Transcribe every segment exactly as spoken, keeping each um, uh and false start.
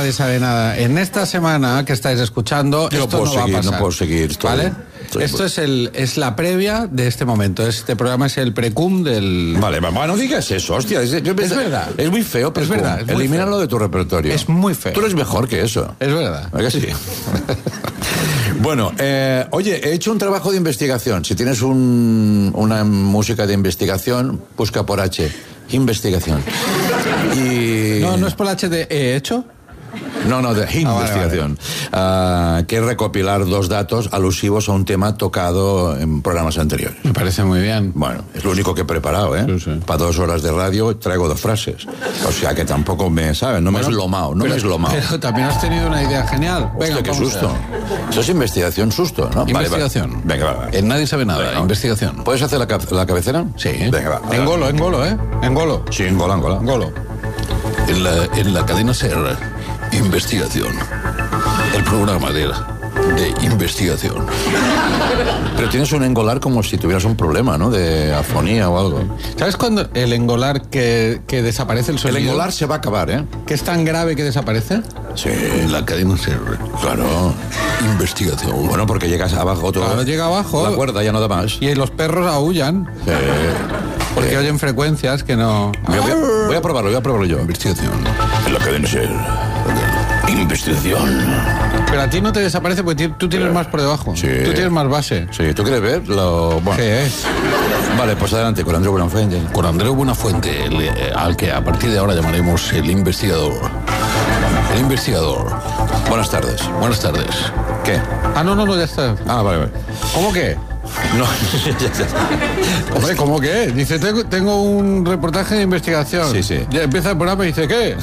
Nadie Sabe Nada. En esta semana que estáis escuchando, Yo esto no, puedo no seguir, va a pasar. no puedo seguir. Estoy, ¿Vale? estoy, Esto es, el, es la previa de este momento. Este programa es el precum del... Vale, mamá, no digas eso, hostia. Es, yo Es verdad. Es muy feo, pero Es verdad, es muy elimínalo feo. de tu repertorio. Es muy feo. Tú eres mejor que eso. Es verdad. ¿Verdad que sí? Bueno, eh, oye, he hecho un trabajo de investigación. Si tienes un, una música de investigación, busca por H. Investigación. Y... No, no es por H de he hecho. No, no, de Ah, investigación. vale, Uh, que es recopilar dos datos alusivos a un tema tocado en programas anteriores. Me parece muy bien. Bueno, es lo único que he preparado, ¿eh? Sí, sí. Para dos horas de radio traigo dos frases. O sea que tampoco me, ¿sabes? No Bueno, me es lomao, no pero, me es lomao. Pero también has tenido una idea genial. Venga, Hostia, qué vamos susto. allá. Eso es investigación susto, ¿no? Investigación. Vale, vale. Venga, va, va. En Nadie Sabe Nada. Venga. Investigación. ¿Puedes hacer la, ca- la cabecera? Sí. Venga, va. va. Engolo, engolo, ¿eh? Engolo. Sí, engola, engola. Engolo. En la, en la cadena SER, investigación. El programa de, de investigación. Pero tienes un engolar como si tuvieras un problema, ¿no? De afonía o algo. ¿Sabes cuándo el engolar que, que desaparece el El sonido? engolar se va a acabar, ¿eh? ¿Que es tan grave que desaparece? Sí. En la cadena SER. Claro. Investigación. Bueno, porque llegas abajo todo. Claro, llega abajo. La cuerda ya no da más. Y los perros aullan Sí. porque oyen frecuencias que no... Voy a, voy a- voy a probarlo, voy a probarlo yo. Investigación. En la cadena SER. Investigación. Pero a ti no te desaparece porque ti- tú tienes más por debajo. Sí. Tú tienes más base. Sí, ¿tú quieres ver? Lo... Bueno. Sí, ¿eh? Vale, pues adelante, con Andreu Buenafuente. Con Andreu Buenafuente, el, eh, al que a partir de ahora llamaremos el investigador. El investigador. Buenas tardes. Buenas tardes. ¿Qué? Ah, no, no, no, ya está. Ah, vale, vale. ¿Cómo que? No, Hombre, ¿cómo que? Dice, tengo, tengo un reportaje de investigación. Sí, sí. Ya empieza el programa y dice, ¿qué?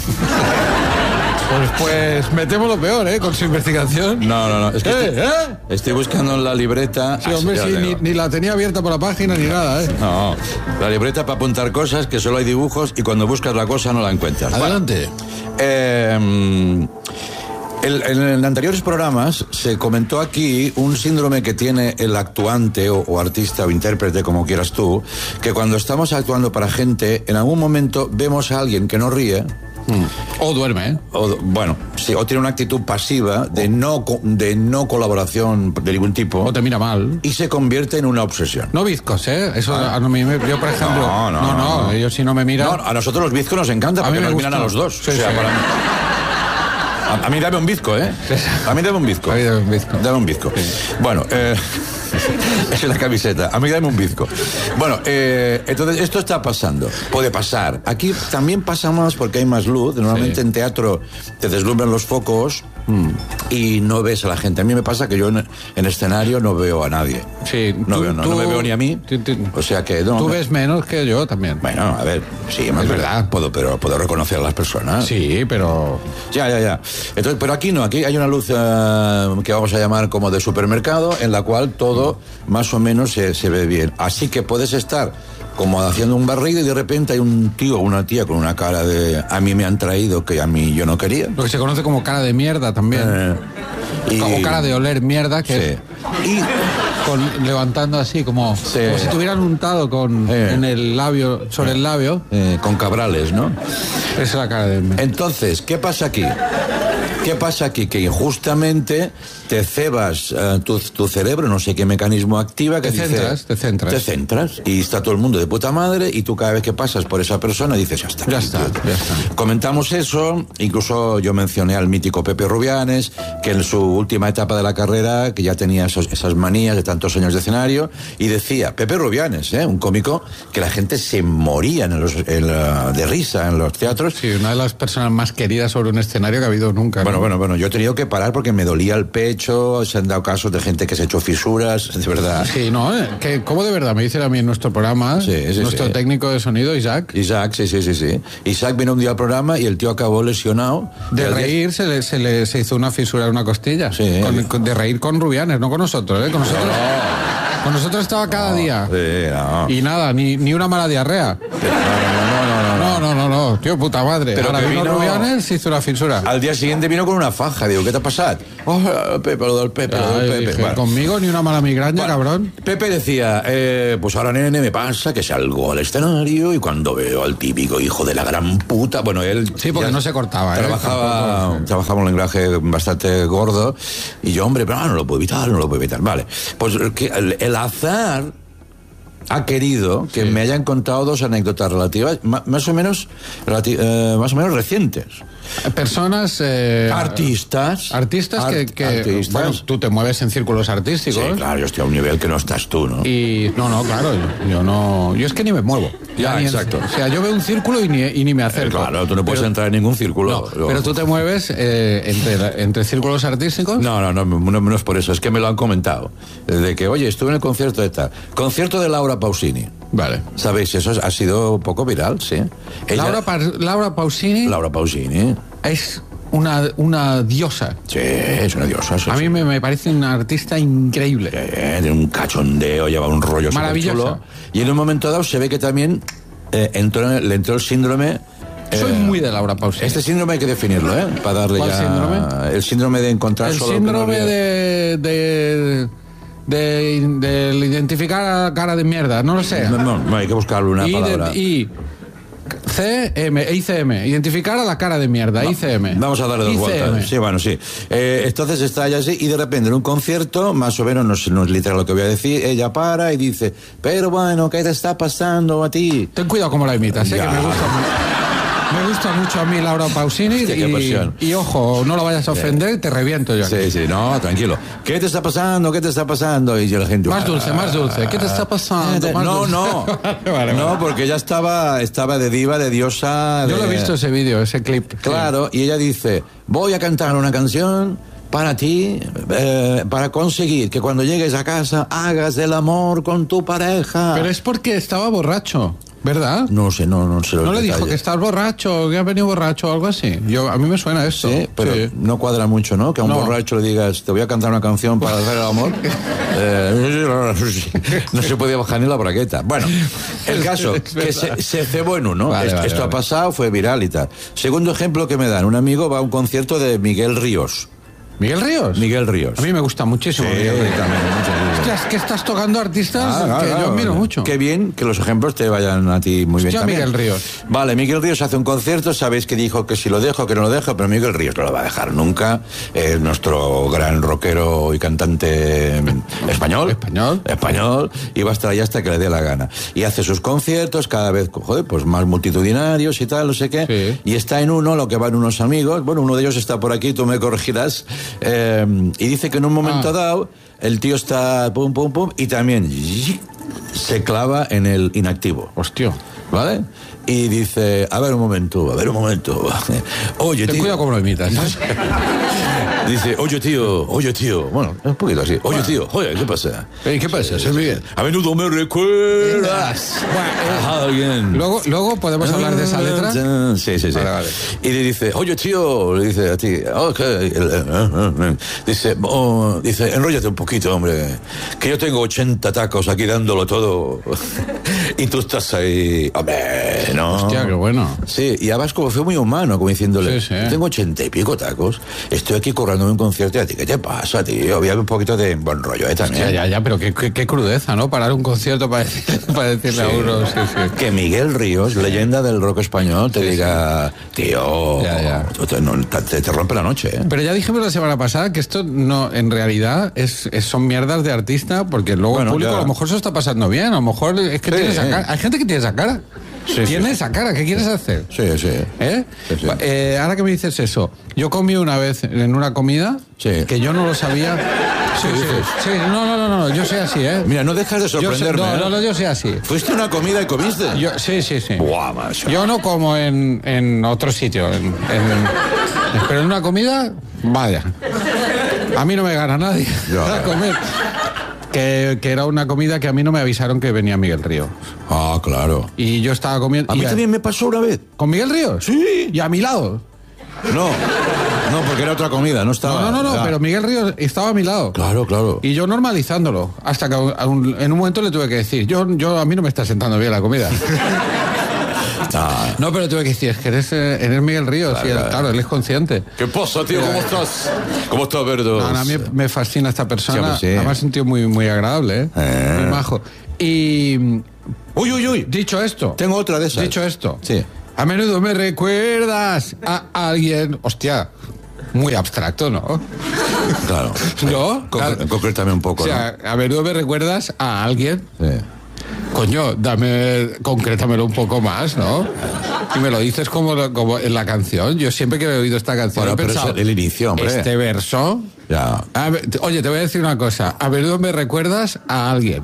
Pues, pues metemos lo peor, ¿eh? Con su investigación. no, no, no. Es que ¿Eh? estoy, ¿Eh? estoy buscando en la libreta. Sí, Ah, hombre, ya sí, la ni, tengo. ni la tenía abierta por la página ni nada, ¿eh? No, la libreta para apuntar cosas que solo hay dibujos y cuando buscas la cosa no la encuentras. Adelante. Bueno, eh, el- en anteriores programas se comentó aquí un síndrome que tiene el actuante o, o artista o intérprete, como quieras tú, que cuando estamos actuando para gente, en algún momento vemos a alguien que no ríe. O duerme, ¿eh? O, bueno, sí, o tiene una actitud pasiva de no, co- de no colaboración de ningún tipo O te mira mal. y se convierte en una obsesión. No bizcos, ¿eh? Eso a mí me... Yo, por ejemplo... No, no, no, no, no. ellos si no me miran... No, a nosotros los bizcos nos encanta A porque mí me nos miran gusta. a los dos. Sí, o sea, sí. para- a, a mí dame un bizco, ¿eh? A mí dame un bizco. A mí dame un bizco. Dame un bizco. Bueno, eh, es la camiseta. A mí dame un bizco. Bueno, eh, entonces esto está pasando. Puede pasar. Aquí también pasa más porque hay más luz. Normalmente Sí. en teatro te deslumbran los focos y no ves a la gente. A mí me pasa que yo en, en escenario no veo a nadie. Sí, No, tú- veo, no, tú- no me veo ni a mí. tú- tú- O sea que no. Tú me- ves menos que yo también. Bueno, a ver, sí, es verdad. Puedo, pero puedo reconocer a las personas. Sí, pero... Ya, ya, ya. Entonces, pero aquí no, aquí hay una luz eh, que vamos a llamar como de supermercado, en la cual todo más o menos se, se ve bien. Así que puedes estar como haciendo un barrido y de repente hay un tío o una tía con una cara de a mí me han traído que a mí yo no quería. Lo que se conoce como cara de mierda también. Eh, y- O cara de oler mierda, que Sí. Y con, levantando así, como, Sí. como si tuvieran untado con, Eh. en el labio, sobre el labio. eh, con cabrales, ¿no? Esa es la cara de mierda. Entonces, ¿qué pasa aquí? ¿Qué pasa aquí? Que injustamente te cebas eh, tu, tu cerebro, no sé qué mecanismo activa que Te dice- centras, te centras. Te centras y está todo el mundo de puta madre y tú cada vez que pasas por esa persona dices, ya está. Ya aquí, está, tío". ya está. Comentamos eso, incluso yo mencioné al mítico Pepe Rubianes, que en su última etapa de la carrera, que ya tenía esos- esas manías de tantos años de escenario, y decía, Pepe Rubianes, ¿eh? un cómico, que la gente se moría en los, en la- de risa en los teatros. Sí, una de las personas más queridas sobre un escenario que ha habido nunca. ¿no? Bueno, bueno, bueno, yo he tenido que parar porque me dolía el pecho, se han dado casos de gente que se ha hecho fisuras, de verdad. Sí, no, eh, que como de verdad me dicen a mí en nuestro programa, Sí, sí, nuestro sí. técnico de sonido, Isaac, Isaac, sí, sí, sí, sí. Isaac vino un día al programa y el tío acabó lesionado. de Y al día- reír se le, se le se hizo una fisura en una costilla. Sí. Con- con- de reír con Rubianes, no con nosotros, ¿eh? Con nosotros, con nosotros estaba cada día. Sí, no. Y nada, ni, ni una mala diarrea. No, no, no, no, no. No, no, no, no. Oh, tío, puta madre. Pero ahora que vino vino- Rubianes, hizo una fisura. Al día siguiente vino con una faja. Digo, ¿qué te ha pasado? Oh, Pepe, lo del Pepe, lo Ay, del Pepe. dije, Bueno. conmigo ni una mala migraña, Bueno, cabrón. Pepe decía, eh, pues ahora, nene, me pasa que salgo al escenario y cuando veo al típico hijo de la gran puta... Bueno, él... Sí, porque ya no se cortaba, ¿eh? Trabajaba, Tampoco, sí. trabajaba un lenguaje bastante gordo y yo, hombre, pero ah, no lo puedo evitar, no lo puedo evitar. Vale, pues que el, el azar ha querido que Sí. me hayan contado dos anécdotas relativas, ma- más o menos, relati- eh, más o menos recientes. Personas... eh, Artistas. Artistas que... Art- que artistas. bueno, tú te mueves en círculos Sí, artísticos. claro, yo estoy a un nivel que no estás tú, ¿no? Y no, no, claro, yo, yo no, yo es que ni me muevo. Ya, Ni en- exacto. o sea, yo veo un círculo y ni, y ni me acerco. Eh, claro, tú no puedes Pero- entrar en ningún círculo. No, Yo- pero tú te mueves eh, entre, entre círculos artísticos. No, no, no, no, no es por eso, es que me lo han comentado. De que, oye, estuve en el concierto de tal. Concierto de Laura Pausini. Vale. ¿Sabéis? Eso ha sido un poco viral, sí. Ella- Laura, Pa- Laura Pausini Laura Pausini. es una, una diosa. Sí, es una diosa. Sí, A sí. mí me, me parece una artista increíble. Eh, tiene un cachondeo, lleva un rollo Maravillosa. superchulo. Y en un momento dado se ve que también eh, entró, le entró el síndrome... Soy eh, muy de Laura Pausini. Este síndrome hay que definirlo, ¿eh? Para darle ¿Cuál ya... síndrome? El síndrome de encontrar El solo... síndrome que no- de, de, de, de identificar a cara de mierda, no lo sé. No, no, no, hay que buscarle una I, palabra. de, I C M, I C M, identificar a la cara de mierda, I C M. Vamos a darle dos I C M. vueltas. Sí, bueno, sí. Eh, entonces está ella así y de repente en un concierto, más o menos, no es, no es literal lo que voy a decir, ella para y dice, pero bueno, ¿qué te está pasando a ti? Ten cuidado cómo la imitas, ¿eh? Ya. Que me gusta mucho. Me gusta mucho a mí Laura Pausini. Hostia, qué pasión. y, y ojo, no la vayas a ofender, te reviento yo. aquí. Sí, sí, no, tranquilo. ¿Qué te está pasando? ¿Qué te está pasando? Y yo la gente... Más dulce, más dulce. ¿Qué te está pasando? Más No, dulce. no. Vale, vale, No, vale. porque ella estaba, estaba de diva, de diosa... Yo de- lo he visto ese vídeo, ese clip. Claro, y ella dice, voy a cantar una canción para ti, eh, para conseguir que cuando llegues a casa hagas el amor con tu pareja. Pero es porque estaba borracho, ¿verdad? No sé, no, no sé los ¿No le dijo detalles. que estás borracho, que has venido borracho o algo así? Yo, a mí me suena esto. Sí, pero Sí. no cuadra mucho, ¿no? Que a un No. borracho le digas, te voy a cantar una canción para hacer el amor. Eh, no se podía bajar ni la bragueta. Bueno, el caso, Es que se, verdad. se cebó en uno. Vale, esto vale, esto ha vale. pasado, fue viral y tal. Segundo ejemplo que me dan, un amigo va a un concierto de Miguel Ríos. ¿Miguel Ríos? Miguel Ríos. A mí me gusta muchísimo Sí, Miguel Ríos. también, mucho, mucho. Hostia, es que estás tocando artistas Ah, claro, que claro. yo admiro mucho. Qué bien que los ejemplos te vayan a ti muy bien Hostia, también. Miguel Ríos. Vale, Miguel Ríos hace un concierto, sabéis que dijo que si lo dejo, que no lo dejo, pero Miguel Ríos no lo va a dejar nunca. Es nuestro gran rockero y cantante español. Español. Español, y va a estar ahí hasta que le dé la gana. Y hace sus conciertos cada vez, joder, pues más multitudinarios y tal, no sé qué. Sí. Y está en uno, lo que van unos amigos, bueno, uno de ellos está por aquí, tú me corregirás, eh, y dice que en un momento Ah. dado, el tío está pum, pum, pum, y también se clava en el inactivo. Hostia. ¿Vale? Y dice, a ver un momento, a ver un momento. Oye, Ten tío. cuidado cómo lo imitas. Dice, oye, tío, oye, tío. Bueno, un poquito así. Oye, tío, oye, ¿qué pasa? Ey, ¿qué pasa? Soy Miguel. A menudo me recuerdas a alguien. Luego, luego podemos hablar de esa letra. Sí, sí, sí. Vale, vale. Y le dice, oye, tío, le dice a ti, ok. Dice, oh, dice, enróllate un poquito, hombre, que yo tengo ochenta tacos aquí dándolo todo. Y tú estás ahí, hombre, no. Hostia, qué bueno. Sí, y además como fue muy humano, como diciéndole, Sí, sí. yo tengo ochenta y pico tacos, estoy aquí currando un concierto y a ti, ¿qué te pasa, tío? Había un poquito de buen rollo, ¿eh? También. Ya, ya, ya, pero qué, qué, qué crudeza, ¿no? Parar un concierto para, decir- para decirle a uno. Sí, sí. Que Miguel Ríos, leyenda del rock español, te diga, tío, Ya, ya. tú Te, no, te, te rompe la noche, ¿eh? Pero ya dijimos la semana pasada que esto no, en realidad es, es- son mierdas de artista, porque luego Bueno, el público ya. a lo mejor se está pasando bien, a lo mejor es que Sí, tiene esa sí. cara. Hay gente que tiene esa cara. Sí, tiene sí. esa cara, ¿qué quieres hacer? Sí, sí. ¿Eh? Sí, sí. Eh, ahora que me dices eso, yo comí una vez en una comida Sí. que yo no lo sabía. Sí, sí, sí, no, no, no, no, yo soy así, ¿eh? Mira, no dejas de Yo soy- sorprenderme. no, ¿eh? no, no, yo soy así. ¿Fuiste a una comida y comiste? Yo, sí, sí, sí. Buah, macho. Yo no como en, en otro sitio, en- en- pero en una comida, vaya. A mí no me gana nadie Ya. a comer. Que, que era una comida que a mí no me avisaron que venía Miguel Ríos. Ah, claro. Y yo estaba comiendo... A mí y también me pasó una vez. ¿Con Miguel Ríos? Sí. Y a mi lado. No, no, porque era otra comida, no estaba. No, no, no, no, Ah, pero Miguel Ríos estaba a mi lado. Claro, claro. Y yo normalizándolo. Hasta que a un- a un- en un momento le tuve que decir, yo, yo a mí no me está sentando bien la comida. Ah. No, pero tuve que decir, es que eres, eh, eres Miguel Ríos, Claro, y él, claro. claro, él es consciente. ¿Qué pasa, tío? ¿Cómo estás? ¿Cómo estás, Verdo? No, no, a mí me fascina esta persona. Sí, hombre, sí. Además, un tío muy, muy agradable, ¿eh? Eh. Muy majo. Y Uy, uy, uy. dicho esto, Tengo otra de esas. dicho esto, Sí. a menudo me recuerdas a alguien, hostia, muy abstracto, ¿no? Claro. ¿No? Concre- Claro. Concrétame un poco, O sea, a menudo me recuerdas a alguien. ¿no? Sí. Coño, dame, concrétamelo un poco más, ¿no? Y me lo dices como, lo- como en la canción. Yo siempre que he oído esta canción Bueno, he pero pensado, es el inicio, hombre. este verso... Ya. A ver, te- oye, te voy a decir una cosa. A menudo me recuerdas a alguien.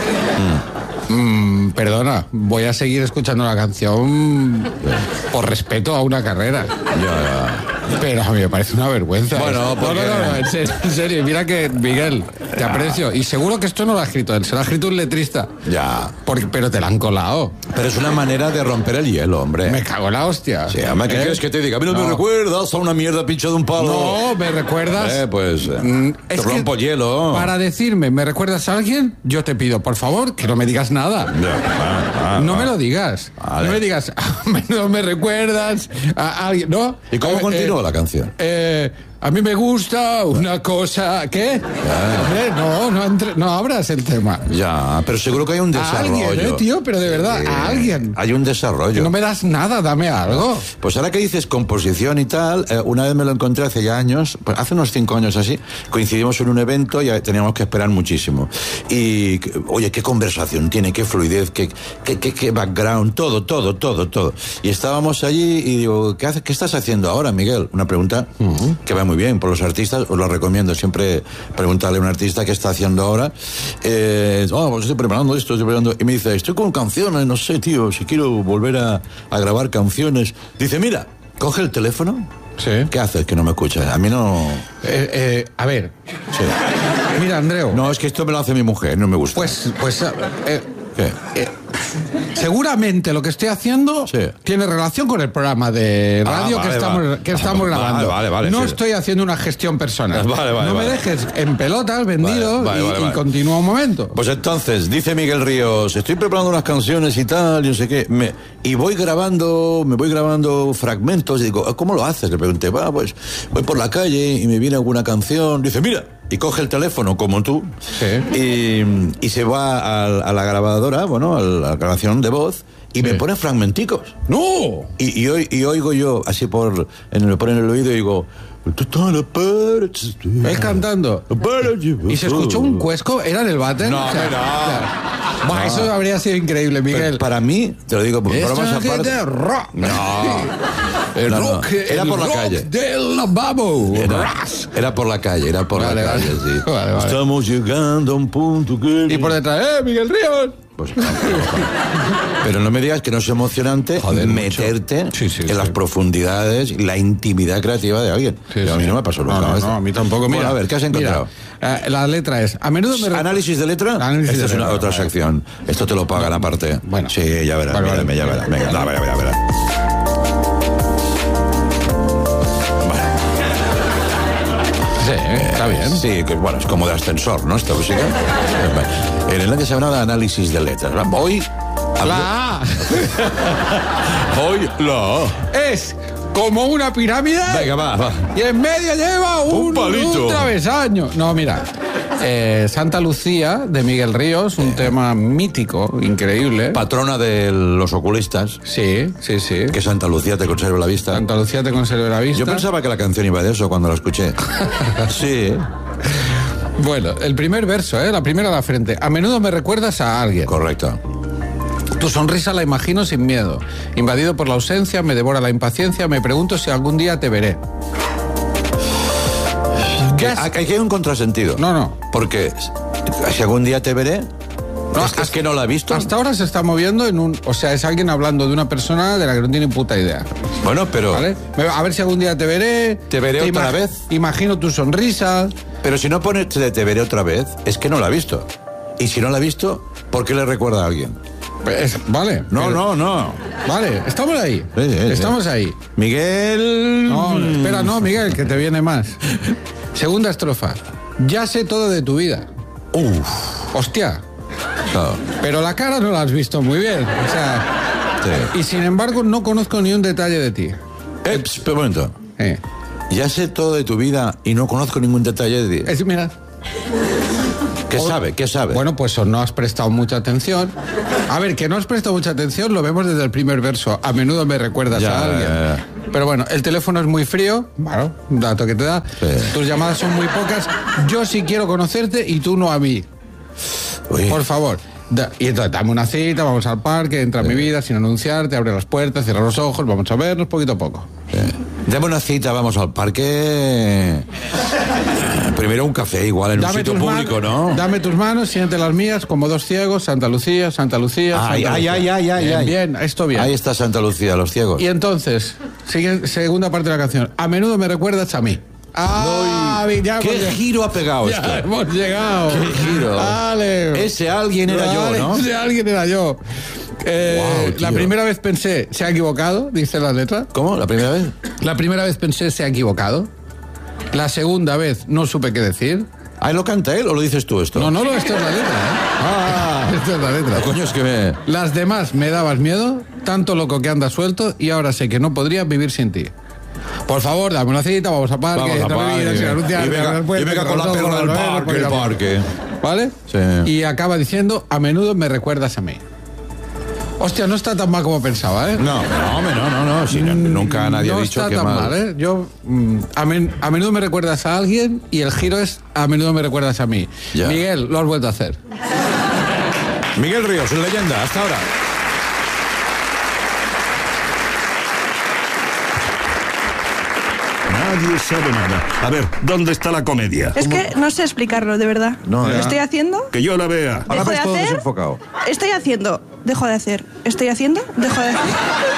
Mm, perdona, voy a seguir escuchando la canción por respeto a una carrera. Ya, ya. Pero a mí me parece una vergüenza. Bueno, eso. no, porque- no, no, no, en serio, en serio. Mira que, Miguel, te aprecio. Y seguro que esto no lo ha escrito él, se lo ha escrito un letrista. Ya. Porque, pero te la han colado. Pero es una manera de romper el hielo, hombre. Me cago en la hostia. Sí, además, ¿qué ¿Eh? quieres que te diga? A mí no, me No. recuerdas a una mierda pincha de un palo. No, me recuerdas. Eh, pues, eh, Mm, te es que rompo hielo. Para decirme, ¿me recuerdas a alguien? Yo te pido, por favor, que no me digas nada. Ya, ah, ah, No ah. me lo digas. Vale. No me digas, a menudo me recuerdas a alguien. ¿No? ¿Y cómo Eh, continúa eh, la canción? eh, a mí me gusta una cosa. ¿Qué? Hombre, no, no, entre- no abras el tema. Ya, pero seguro que hay un A desarrollo. alguien, ¿eh, tío? Pero de verdad, Sí, a alguien. Hay un desarrollo. No me das nada, dame algo. Pues ahora que dices composición y tal, eh, una vez me lo encontré hace ya años, pues hace unos cinco años así, coincidimos en un evento y teníamos que esperar muchísimo. Y, oye, qué conversación tiene, qué fluidez, qué, qué, qué, qué background, todo, todo, todo, todo. Y estábamos allí y digo, ¿qué, haces, qué estás haciendo ahora, Miguel? Una pregunta que va muy bien por los artistas, os lo recomiendo siempre preguntarle a un artista qué está haciendo ahora. Eh, oh, pues estoy preparando esto, estoy preparando. Y me dice, estoy con canciones, no sé, tío, si quiero volver a, a grabar canciones. Dice, mira, coge el teléfono. Sí. ¿Qué haces que no me escuchas? A mí no... Eh, eh, a ver, Sí. mira, Andreu. No, es que esto me lo hace mi mujer, no me gusta. Pues, pues, eh, ¿Qué? eh, seguramente lo que estoy haciendo Sí. tiene relación con el programa de radio Ah, que vale, estamos, vale. que estamos Vale, grabando. vale, vale, no sí. estoy haciendo una gestión personal. Vale, vale, no vale. me dejes en pelotas, vendido, Vale, vale, y, vale, y vale. continúa un momento. Pues entonces, dice Miguel Ríos, estoy preparando unas canciones y tal, y no sé qué, me- y voy grabando, me voy grabando fragmentos, y digo, ¿cómo lo haces? Le pregunté, va, pues voy por la calle y me viene alguna canción, dice, mira, y coge el teléfono como tú, Sí. y, y se va al- a, la grabadora, bueno, a la grabación de voz, y me Sí. pone fragmenticos. ¡No! Y, y, oy- y oigo yo, así por, en el, por en el oído, y digo, Él cantando. Y se escuchó un cuesco, ¿era en el váter? No, hombre, no. claro. Buah, eso habría sido increíble, Pero Miguel. para mí, te lo digo, por Esto bromas es aparte. de rock. No. El No, no. rock, Era el por la rock calle. del lavabo. Era, Ras. era por la calle, era por Vale, la vale. calle, sí. Vale, vale. Estamos llegando a un punto que... Y por detrás, ¡eh, Miguel Ríos! Pues, pero no me digas que no es emocionante Joder, meterte mucho. Sí, sí, en sí. las profundidades y la intimidad creativa de alguien. Sí, Pero a mí sí. no me pasó nunca. No, no, esto. no, a mí tampoco. Bueno, Mira, a ver, ¿qué has encontrado? Mira, eh, la letra es, a menudo me... re- ¿Análisis de letra? Análisis Esta de es una, letra, otra vale. sección. Esto te lo pagan aparte. Bueno. Sí, ya verás, Vale, mírame, vale. ya verás. Venga, no, verá, verá, verá. Sí, eh, está bien. Sí, que bueno, es como de ascensor, ¿no? Esta música. En el que se habla de análisis de letras. Hoy... La A Hoy la... es como una pirámide Venga, va, va. y en medio lleva un, Un palito. un travesaño. No, mira, eh, Santa Lucía de Miguel Ríos, un tema mítico, increíble. Patrona de los oculistas, Sí, sí, sí. que Santa Lucía te conserve la vista. Santa Lucía te conserve la vista. Yo pensaba que la canción iba de eso cuando la escuché. Sí, Bueno, el primer verso, ¿eh? La primera a la frente. A menudo me recuerdas a alguien. correcto. Tu sonrisa la imagino sin miedo. Invadido por la ausencia, me devora la impaciencia, me pregunto si algún día te veré. Que, Ya es- aquí hay un contrasentido. No, no. Porque si algún día te veré, No, es, que- es que no la he visto. Hasta ahora se está moviendo en un... O sea, es alguien hablando de una persona de la que no tiene puta idea. Bueno, pero, ¿Vale? Me- A ver si algún día te veré. ¿Te veré otra vez? Imagino tu sonrisa. pero si no pone te, te veré otra vez, es que no la ha visto. Y si no la ha visto, ¿por qué le recuerda a alguien? Es- vale. No, pero- no, no. Vale, estamos ahí. Sí, sí, sí. Estamos ahí. Miguel... No, espera, no, Miguel, que te viene más. Segunda estrofa. Ya sé todo de tu vida. Uf. Hostia. Claro. Pero la cara no la has visto muy bien. O sea, Sí. Y sin embargo, no conozco ni un detalle de ti. Eh, pss, pero un momento. Eh. Ya sé todo de tu vida y no conozco ningún detalle de ti. Es, mira. ¿Qué sabe? ¿Qué sabe? Bueno, pues o no has prestado mucha atención. A ver, que no has prestado mucha atención lo vemos desde el primer verso. A menudo me recuerdas Ya, a alguien. ya, ya. Pero bueno, el teléfono es muy frío. Bueno, un dato que te da. Sí. Tus llamadas son muy pocas. Yo sí quiero conocerte y tú no a mí. Uy. Por favor. Da- y entonces dame una cita, vamos al parque, entra a mi vida sin anunciarte, abre las puertas, cierra los ojos, vamos a vernos poquito a poco. Eh, Dame una cita, vamos al parque. Primero un café, igual en un sitio tus público, manos, ¿no? Dame tus manos, siente las mías como dos ciegos, Santa Lucía, Santa Lucía, Santa Ay, ay, Lucía. ay, ay, ay, Bien, ay. bien, esto bien. Ahí está Santa Lucía, los ciegos. Y entonces, sigue, segunda parte de la canción. A menudo me recuerdas a mí. Ah, ya ¿Qué hemos llegado. giro ha pegado Ya esto? hemos llegado. ¿Qué giro? Vale. Ese alguien era yo, Vale, ¿no? Ese alguien era yo. Eh, Guau, tío. la primera vez pensé, se ha equivocado, dice la letra. ¿Cómo? ¿La primera vez? La primera vez pensé, se ha equivocado. La segunda vez no supe qué decir. ¿Ahí lo canta él o lo dices tú esto? No, no, no, esto es la letra, ¿eh? Ah, Esto es la letra. coño, es que me... Las demás me dabas miedo, tanto loco que andas suelto, y ahora sé que no podría vivir sin ti. Por favor, dame una cita, vamos a parque, Vamos a entra a mi parque. vida, sin anunciar, Y venga- cerrar puertas, y venga con la cerrar perra ojos, del volver, parque, volver, el volver. parque. ¿Vale? Sí. Y acaba diciendo, a menudo me recuerdas a mí. Hostia, no está tan mal como pensaba, ¿eh? No, no, hombre, no, no, no. Si no- nunca nadie no ha dicho está que tan mal. mal, ¿eh? Yo, mm, a, men- a menudo me recuerdas a alguien y el giro es, a menudo me recuerdas a mí. Ya. Miguel, lo has vuelto a hacer. Miguel Ríos, leyenda, hasta ahora. Nadie sabe nada. A ver, ¿dónde está la comedia? Es que no sé explicarlo, de verdad. No, ¿Lo ya. estoy haciendo? Que yo la vea. ¿Dejo Ahora de ves todo hacer? desenfocado. Estoy haciendo. Dejo de hacer. Estoy haciendo. Dejo de hacer.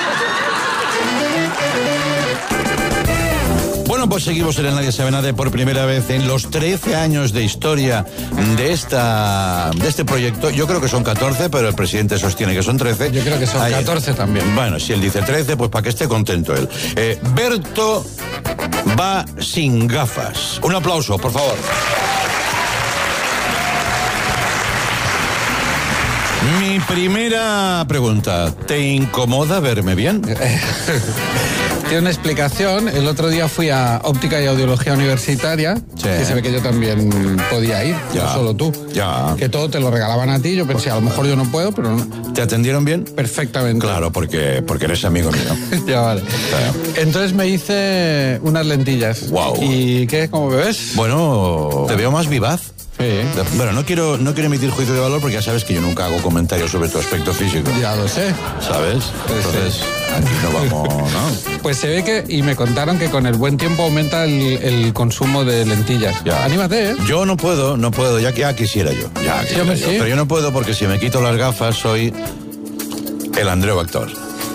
Bueno, pues seguimos en el Nadie Sabe Nada por primera vez en los trece años de historia de esta de este proyecto. Yo creo que son catorce, pero el presidente sostiene que son trece. Yo creo que son Ahí- catorce también. Bueno, si él dice trece, pues para que esté contento él. Eh, Berto va sin gafas. Un aplauso, por favor. Mi primera pregunta, ¿te incomoda verme bien? Tiene una explicación. El otro día fui a Óptica y Audiología Universitaria, Sí. que se ve que yo también podía ir, Ya. no solo tú. Ya. Que todo te lo regalaban a ti. Yo pensé, a lo mejor yo no puedo, pero no. ¿Te atendieron bien? Perfectamente. Claro, porque, porque eres amigo mío. Ya vale. Entonces me hice unas lentillas. Guau. ¿Y qué? ¿Cómo me ves? Bueno, te veo más vivaz. Sí. Bueno, no quiero, no quiero emitir juicio de valor porque ya sabes que yo nunca hago comentarios sobre tu aspecto físico. Ya lo sé. ¿Sabes? Entonces, aquí no vamos, ¿no? Pues se ve que, y me contaron que con el buen tiempo aumenta el, el consumo de lentillas. Ya. Anímate, ¿eh? Yo no puedo, no puedo, ya, ya quisiera yo. Ya quisiera hombre, yo. sí. Pero yo no puedo porque si me quito las gafas soy el Andreu actor.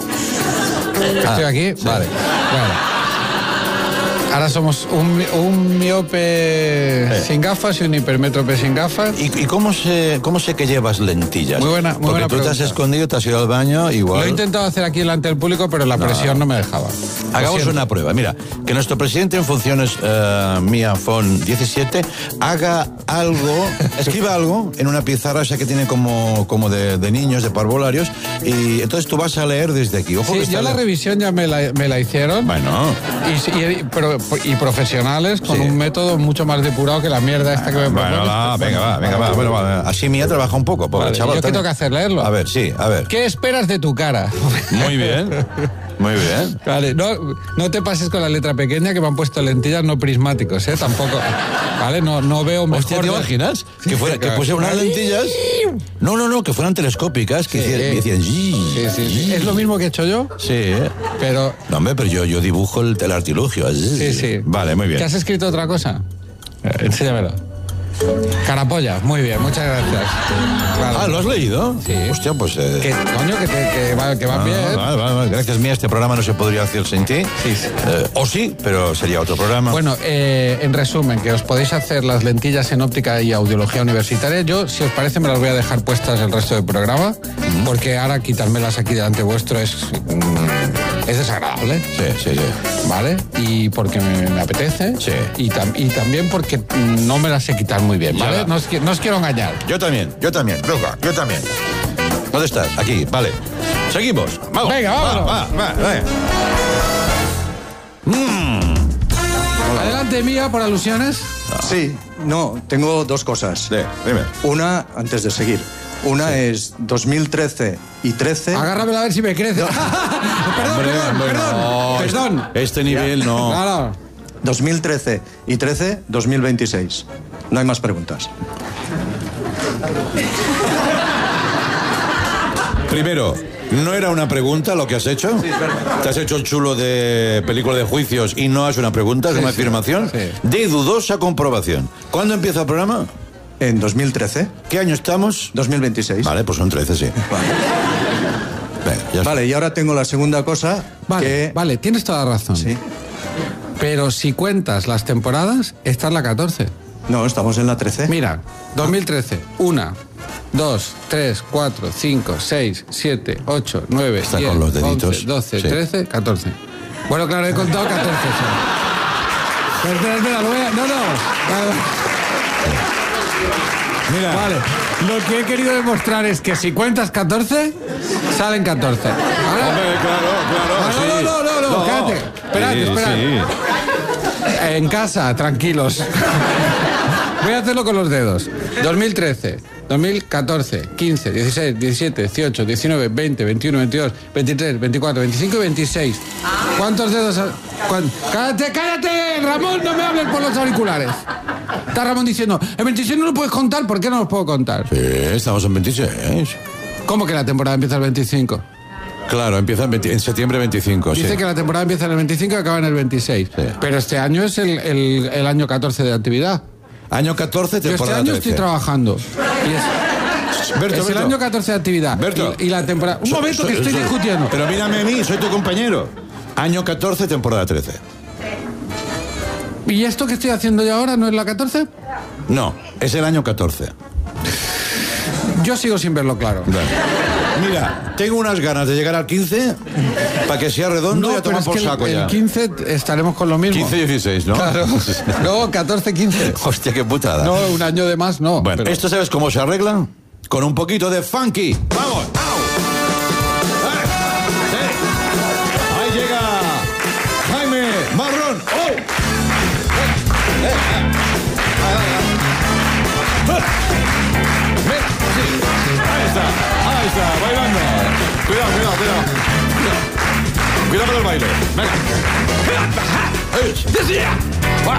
Estoy aquí. Vale. Bueno. Ahora somos un, mi- un miope sin gafas y un hipermétrope sin gafas. ¿Y, y cómo, sé, cómo sé que llevas lentillas? Muy buena- muy Porque buena tú te has pregunta. escondido, te has ido al baño, igual. Lo he intentado hacer aquí delante del público, pero la presión no me dejaba. Lo Hagamos siento. una prueba. Mira, que nuestro presidente en funciones, eh, Mia Fon diecisiete, haga algo, escriba algo en una pizarra esa que tiene como, como de, de niños, de parvularios, y entonces tú vas a leer desde aquí. Ojo que Sí, está ya la le- revisión ya me la, me la hicieron. Bueno, Y, sí, y- pero- y profesionales con Sí. un método mucho más depurado que la mierda esta que me bueno, propones. va, venga, va, venga, va. Bueno, va. Así Mia trabaja un poco, pobre Vale, chaval. ¿yo qué también. tengo que hacer? ¿Leerlo? A ver, sí, a ver. ¿Qué esperas de tu cara? Muy bien, muy bien. Vale, no, no te pases con la letra pequeña que me han puesto lentillas no prismáticos, ¿eh? Tampoco. Vale, no, no veo mejor. Hostia, ¿te de- imaginas? Que, fuera, que claro. pusieran unas lentillas. No, no, no, que fueran telescópicas, que Sí. hicieran. que hicieran Sí, sí, sí. Es lo mismo que he hecho yo, Sí, ¿eh? pero. No, hombre, pero yo, yo dibujo el, el artilugio. Sí, sí. Vale, muy bien. ¿Que has escrito otra cosa? Eh, Enséñamelo. Carapolla, muy bien, muchas gracias. Claro. Ah, ¿lo has leído? Sí. Hostia, pues... Eh... Que, coño, que, te- que va, que va Ah, bien. vale, vale, vale. Gracias, Mía, este programa no se podría hacer sin ti. Sí, sí. Eh, o sí, pero sería otro programa. Bueno, eh, en resumen, que os podéis hacer las lentillas en óptica y audiología universitaria. Yo, si os parece, me las voy a dejar puestas el resto del programa, porque ahora quitármelas aquí delante vuestro es, mm, es desagradable. Sí, sí, sí. ¿Vale? Y porque me, me apetece. Sí. Y, tam- y también porque mm, no me las sé quitar muy bien, ¿vale? Ya. No os, qui- no os quiero engañar. Yo también, yo también, Ruga, yo también. ¿Dónde estás? Aquí, vale. Seguimos. Vamos. Venga, vámonos. Va, va, va, va. Mm. Adelante, Mía, por alusiones. Sí, no, tengo dos cosas. Sí, dime. Una, antes de seguir, una es dos mil trece y trece. Agárramela a ver si me crece. perdón, Hombre, perdón, hombre, perdón, no, perdón. Este nivel no. Claro. dos mil trece y trece, dos mil veintiséis. No hay más preguntas. Primero, ¿no era una pregunta lo que has hecho? Sí, es verdad. ¿Te has hecho el chulo de película de juicios y no es una pregunta, es Sí, una sí, afirmación? sí. De dudosa comprobación. ¿Cuándo empieza el programa? En dos mil trece, ¿Qué año estamos? dos mil veintiséis. Vale, pues son trece, sí. Venga, ya está. Vale, y ahora tengo la segunda cosa. Vale, que... vale, tienes toda la razón. Sí. Pero si cuentas las temporadas, esta es la catorce. No, estamos en la trece. Mira, dos mil trece, una, dos, tres, cuatro, cinco, seis, siete, ocho, nueve, Está diez, con los deditos. once, doce, Sí. trece, catorce. Bueno, claro, he contado catorce. sí. Pero espera, espera, lo voy a... No, no. Vale, Mira, Vale, lo que he querido demostrar es que si cuentas catorce, salen catorce. Ahora... hombre, claro, claro, Ah, sí. no, no, no, no, no, cállate. Esperad, Sí, esperad. sí. En casa, tranquilos. Voy a hacerlo con los dedos. dos mil trece, dos mil catorce, quince, dieciséis, diecisiete, dieciocho, diecinueve, veinte, veintiuno, veintidós, veintitrés, veinticuatro, veinticinco y veintiséis. ¿Cuántos dedos? ha- cuán- ¡Cállate, cállate! Ramón, no me hables por los auriculares. Está Ramón diciendo, en veintiséis no lo puedes contar, ¿por qué no los puedo contar? Sí, estamos en veintiséis. ¿Cómo que la temporada empieza el veinticinco? Claro, empieza en, veinte en septiembre veinticinco, Dice sí. que la temporada empieza en el veinticinco y acaba en el veintiséis. Sí. Pero este año es el, el- el año catorce de actividad. Año catorce, Yo este temporada año trece. estoy trabajando. Y es, Berto, es el Berto. año catorce de actividad. Berto. Y, y la temporada... Un So- momento, so- que estoy so- discutiendo. Pero mírame a mí, soy tu compañero. Año catorce, temporada trece. ¿Y esto que estoy haciendo yo ahora no es la catorce? No, es el año catorce. Yo sigo sin verlo claro. Vale. Mira, tengo unas ganas de llegar al quince para que sea redondo y a pero tomar es por que el- saco el, ya. quince estaremos con lo mismo. quince dieciséis, ¿no? Claro. No, catorce quince. Hostia, qué putada. No, un año de más no. Bueno, pero- ¿esto sabes cómo se arregla? Con un poquito de funky. ¡Vamos! ¡Au! ¡Eh! ¡Sí! Ahí llega Jaime Marrón. ¡Oh! ¡Eh! ¡Eh! ¡Eh! Mira, sí. Ahí está, ahí está, bailando. Cuidado, cuidado, cuidado. Cuidado, cuidado con el baile. Venga. ¡Eh! ¡Decía! ¡Para!